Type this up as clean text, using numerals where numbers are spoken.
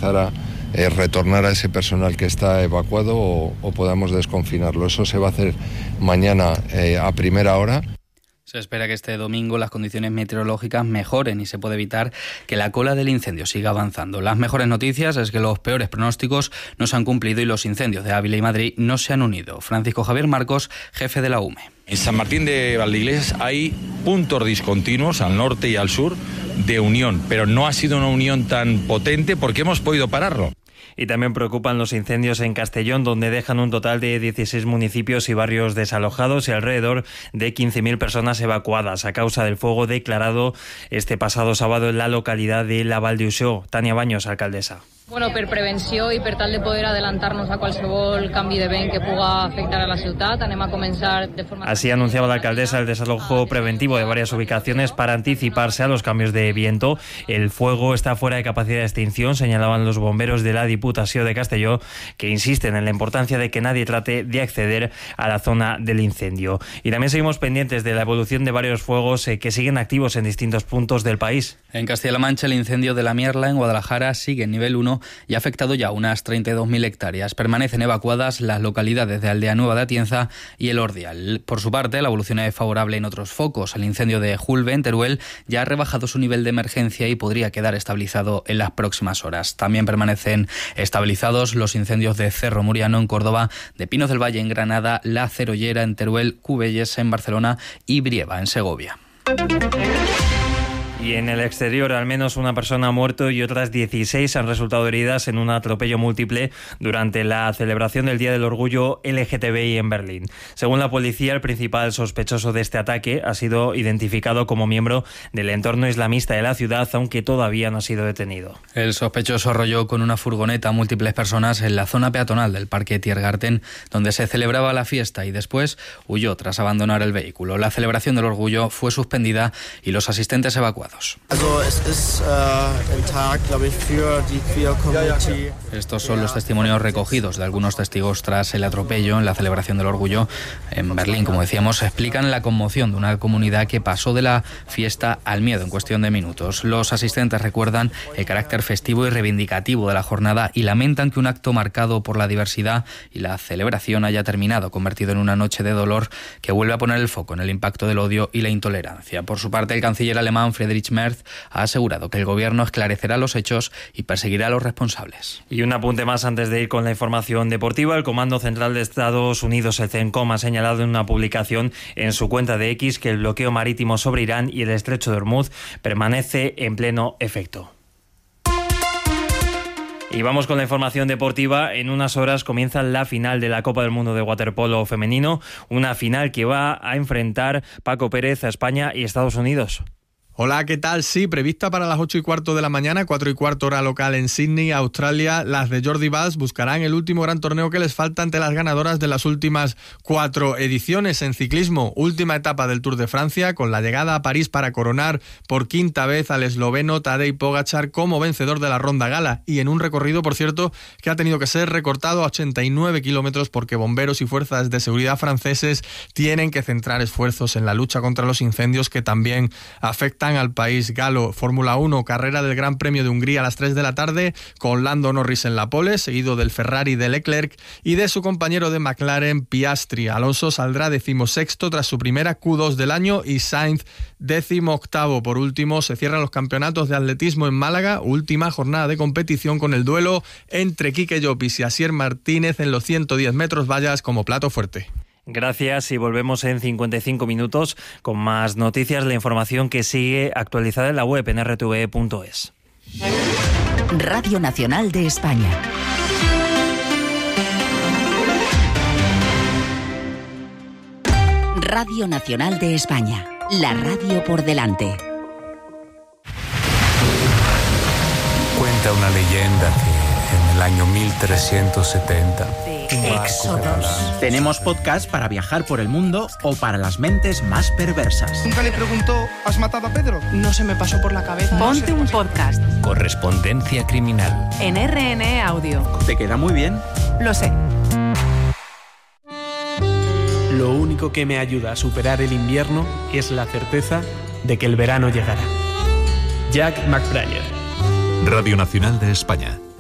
empezar a retornar a ese personal que está evacuado o podamos desconfinarlo. Eso se va a hacer mañana a primera hora. Se espera que este domingo las condiciones meteorológicas mejoren y se puede evitar que la cola del incendio siga avanzando. Las mejores noticias es que los peores pronósticos no se han cumplido y los incendios de Ávila y Madrid no se han unido. Francisco Javier Marcos, jefe de la UME. En San Martín de Valdeiglesias hay puntos discontinuos al norte y al sur de unión, pero no ha sido una unión tan potente porque hemos podido pararlo. Y también preocupan los incendios en Castellón, donde dejan un total de 16 municipios y barrios desalojados y alrededor de 15.000 personas evacuadas a causa del fuego declarado este pasado sábado en la localidad de La Vall d'Uixó. Tania Baños, alcaldesa. Bueno, per prevenció i per tal de poder adelantar-nos a qualsevol canvi de vent que puga afectar a la ciutat, anem a començar de forma... Así anunciaba la alcaldesa el desalojo preventivo de varias ubicaciones para anticiparse a los cambios de viento. El fuego está fuera de capacidad de extinción, señalaban los bomberos de la Diputació de Castelló, que insisten en la importancia de que nadie trate de acceder a la zona del incendio. Y también seguimos pendientes de la evolución de varios fuegos que siguen activos en distintos puntos del país. En Castilla-La Mancha, el incendio de la Mierla en Guadalajara sigue en nivel 1 y ha afectado ya unas 32.000 hectáreas. Permanecen evacuadas las localidades de Aldea Nueva de Atienza y El Ordial. Por su parte, la evolución es favorable en otros focos. El incendio de Julve, en Teruel, ya ha rebajado su nivel de emergencia y podría quedar estabilizado en las próximas horas. También permanecen estabilizados los incendios de Cerro Muriano en Córdoba, de Pinos del Valle en Granada, La Cerollera en Teruel, Cubelles en Barcelona y Brieva en Segovia. Y en el exterior, al menos una persona ha muerto y otras 16 han resultado heridas en un atropello múltiple durante la celebración del Día del Orgullo LGTBI en Berlín. Según la policía, el principal sospechoso de este ataque ha sido identificado como miembro del entorno islamista de la ciudad, aunque todavía no ha sido detenido. El sospechoso arrolló con una furgoneta a múltiples personas en la zona peatonal del Parque Tiergarten, donde se celebraba la fiesta, y después huyó tras abandonar el vehículo. La celebración del Orgullo fue suspendida y los asistentes evacuados. Estos son los testimonios recogidos de algunos testigos tras el atropello en la celebración del Orgullo en Berlín. Como decíamos, explican la conmoción de una comunidad que pasó de la fiesta al miedo en cuestión de minutos. Los asistentes recuerdan el carácter festivo y reivindicativo de la jornada y lamentan que un acto marcado por la diversidad y la celebración haya terminado, convertido en una noche de dolor que vuelve a poner el foco en el impacto del odio y la intolerancia. Por su parte, el canciller alemán Friedrich Merz ha asegurado que el gobierno esclarecerá los hechos y perseguirá a los responsables. Y un apunte más antes de ir con la información deportiva. El Comando Central de Estados Unidos, el CENTCOM, ha señalado en una publicación en su cuenta de X que el bloqueo marítimo sobre Irán y el estrecho de Hormuz permanece en pleno efecto. Y vamos con la información deportiva. En unas horas comienza la final de la Copa del Mundo de waterpolo femenino, una final que va a enfrentar Paco Pérez a España y Estados Unidos. Hola, ¿qué tal? Sí, prevista para las 8:15 de la mañana, 4:15 hora local en Sydney, Australia. Las de Jordi Valls buscarán el último gran torneo que les falta ante las ganadoras de las últimas 4 ediciones. En ciclismo, última etapa del Tour de Francia, con la llegada a París para coronar por quinta vez al esloveno Tadej Pogačar como vencedor de la Ronda Gala, y en un recorrido, por cierto, que ha tenido que ser recortado a 89 kilómetros porque bomberos y fuerzas de seguridad franceses tienen que centrar esfuerzos en la lucha contra los incendios que también afectan al país galo. Fórmula 1, carrera del Gran Premio de Hungría a las 3 de la tarde, con Lando Norris en la pole, seguido del Ferrari de Leclerc y de su compañero de McLaren, Piastri. Alonso saldrá 16º tras su primera Q2 del año y Sainz 18º. Por último, se cierran los campeonatos de atletismo en Málaga, última jornada de competición con el duelo entre Quique Llopis y Asier Martínez en los 110 metros vallas como plato fuerte. Gracias, y volvemos en 55 minutos con más noticias. La información que sigue actualizada en la web en rtve.es. Radio Nacional de España. Radio Nacional de España. La radio por delante. Cuenta una leyenda que en el año 1370... Éxodos. Tenemos podcast para viajar por el mundo o para las mentes más perversas. Nunca le preguntó, ¿has matado a Pedro? No se me pasó por la cabeza. Ponte un podcast. Correspondencia criminal. En RNE Audio. ¿Te queda muy bien? Lo sé. Lo único que me ayuda a superar el invierno es la certeza de que el verano llegará. Jack McBrayer. Radio Nacional de España.